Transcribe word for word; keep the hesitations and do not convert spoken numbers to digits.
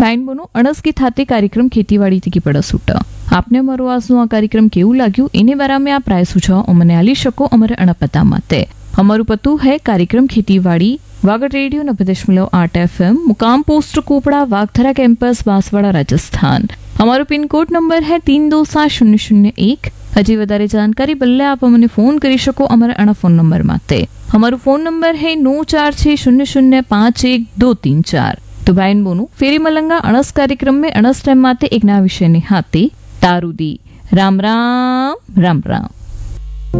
ભાઈન Bono અણસકી થાતે કાર્યક્રમ ખેતીવાડી થી પડ સૂટ આપને અમારો આજનો આ કાર્યક્રમ કેવું લાગ્યું એને બારામાં આ પ્રાય સુझाव અમને આલી શકો અમારે અણપતા માટે અમારું પતું है कार्यक्रम खेतीवाड़ी वागड़ रेडियो नब्बे दशमलव आठ एफ एम मुकाम पोस्ट कोपड़ा वागधरा कैंपस बांसवाड़ा राजस्थान। हमारो पिन कोड नंबर है तीन दो सात शून्य शून्य एक। हजी वधारे जानकारी बदले आप अમને फोन કરી શકો અમારા અણા ફોન નંબર માટે। हमारो फोन नंबर है नौ चार छह शून्य शून्य पाँच एक दो तीन चार। तो भाईन बोनू फेरी मलंगा अणस कार्यक्रम में अणस टाइम माते एक नया विषय ने हाथे तारुदी। राम राम राम राम।